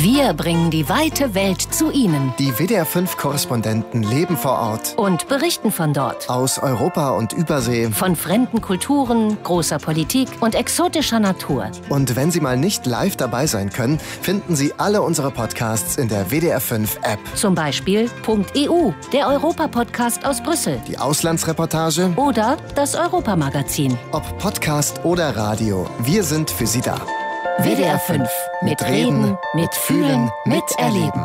Wir bringen die weite Welt zu Ihnen. Die WDR 5-Korrespondenten leben vor Ort Und berichten von dort. aus Europa und Übersee. Von fremden Kulturen, großer Politik und exotischer Natur. Und wenn Sie mal nicht live dabei sein können, finden Sie alle unsere Podcasts in der WDR 5 App. Zum Beispiel .eu, der Europa-Podcast aus Brüssel. Die Auslandsreportage, Oder das Europamagazin. ob Podcast oder Radio, wir sind für Sie da. WDR 5. Mit Reden, mit Fühlen, mit Erleben.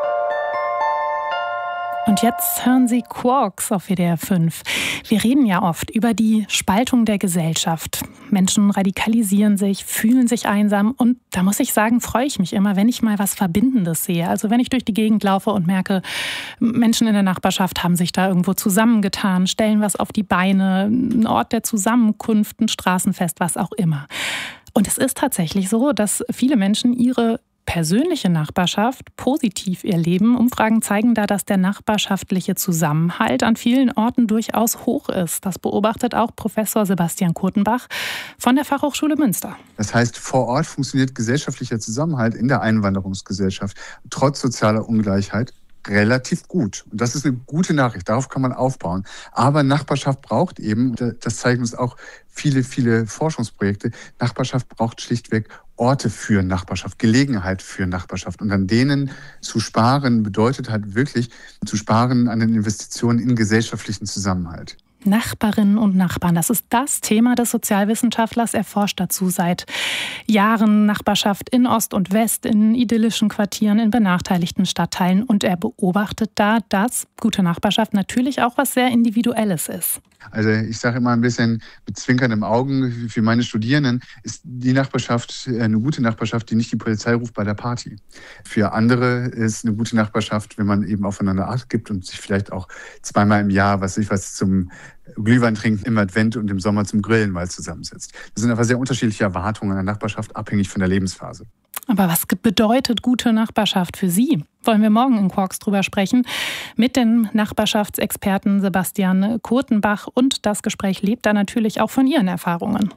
Und jetzt hören Sie Quarks auf WDR 5. Wir reden ja oft über die Spaltung der Gesellschaft. Menschen radikalisieren sich, fühlen sich einsam. Und da muss ich sagen, freue ich mich immer, wenn ich mal was Verbindendes sehe. Also wenn ich durch die Gegend laufe und merke, Menschen in der Nachbarschaft haben sich da irgendwo zusammengetan, stellen was auf die Beine, ein Ort der Zusammenkunft, ein Straßenfest, was auch immer. Und es ist tatsächlich so, dass viele Menschen ihre persönliche Nachbarschaft positiv erleben. Umfragen zeigen da, dass der nachbarschaftliche Zusammenhalt an vielen Orten durchaus hoch ist. Das beobachtet auch Professor Sebastian Kurtenbach von der Fachhochschule Münster. Das heißt, vor Ort funktioniert gesellschaftlicher Zusammenhalt in der Einwanderungsgesellschaft trotz sozialer Ungleichheit relativ gut. Und das ist eine gute Nachricht, darauf kann man aufbauen. Aber Nachbarschaft braucht eben, das zeigen uns auch viele Forschungsprojekte, Nachbarschaft braucht schlichtweg Orte für Nachbarschaft, Gelegenheit für Nachbarschaft. Und an denen zu sparen bedeutet halt wirklich zu sparen an den Investitionen in gesellschaftlichen Zusammenhalt. Nachbarinnen und Nachbarn, das ist das Thema des Sozialwissenschaftlers. Er forscht dazu seit Jahren Nachbarschaft in Ost und West, in idyllischen Quartieren, in benachteiligten Stadtteilen. Und er beobachtet da, dass gute Nachbarschaft natürlich auch was sehr Individuelles ist. Also ich sage immer ein bisschen mit zwinkerndem Augen, für meine Studierenden ist die Nachbarschaft eine gute Nachbarschaft, die nicht die Polizei ruft bei der Party. Für andere ist eine gute Nachbarschaft, wenn man eben aufeinander Acht gibt und sich vielleicht auch zweimal im Jahr, was zum Glühwein trinken im Advent und im Sommer zum Grillen mal zusammensetzt. Das sind einfach sehr unterschiedliche Erwartungen an der Nachbarschaft, abhängig von der Lebensphase. Aber was bedeutet gute Nachbarschaft für Sie? Wollen wir morgen in Quarks drüber sprechen mit dem Nachbarschaftsexperten Sebastian Kurtenbach. Und das Gespräch lebt da natürlich auch von Ihren Erfahrungen.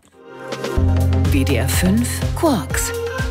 WDR 5 Quarks.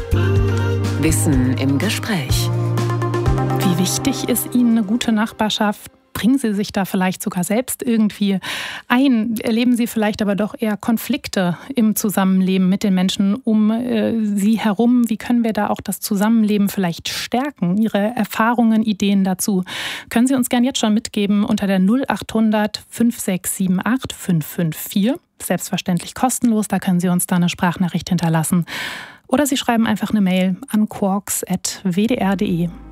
Wissen im Gespräch. Wie wichtig ist Ihnen eine gute Nachbarschaft? Bringen Sie sich da vielleicht sogar selbst irgendwie ein? Erleben Sie vielleicht aber doch eher Konflikte im Zusammenleben mit den Menschen um Sie herum? Wie können wir da auch das Zusammenleben vielleicht stärken? Ihre Erfahrungen, Ideen dazu können Sie uns gern jetzt schon mitgeben unter der 0800 5678 554. Selbstverständlich kostenlos, da können Sie uns da eine Sprachnachricht hinterlassen. Oder Sie schreiben einfach eine Mail an quarks@wdr.de.